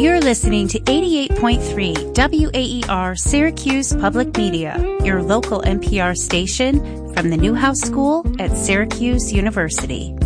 You're listening to 88.3 WAER Syracuse Public Media, your local NPR station from the Newhouse School at Syracuse University.